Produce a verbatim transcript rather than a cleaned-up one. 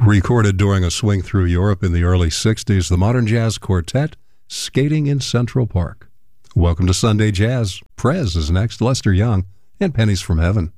Recorded during a swing through Europe in the early sixties, the Modern Jazz Quartet, Skating in Central Park. Welcome to Sunday Jazz. Prez is next, Lester Young, and Pennies from Heaven.